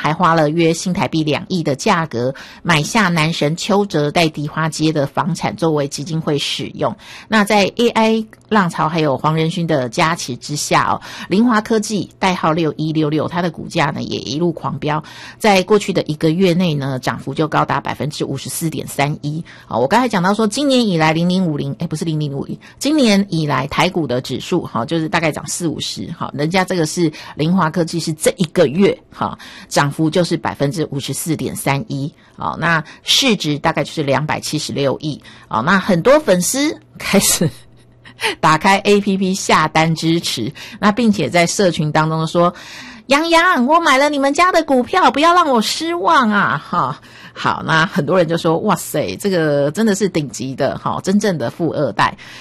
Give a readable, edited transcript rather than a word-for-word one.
还花了约新台币2亿的价格买下男神邱泽在迪化街的房产作为基金会使用。那在 AI 浪潮还有黄仁勋的加持之下凌华科技代号6166，它的股价呢也一路狂飙，在过去的1个月内呢涨幅就高达 54.31%。我刚才讲到说今年以来不是0050，今年以来台股的指数就是大概涨40-50，人家这个是凌华科技是这1个月涨幅就是 54.31%，那市值大概就是276亿。那很多粉丝开始打开 APP 下单支持，那并且在社群当中说，洋洋我买了你们家的股票，不要让我失望啊。好，那很多人就说哇塞，这个真的是顶级的真正的富二代。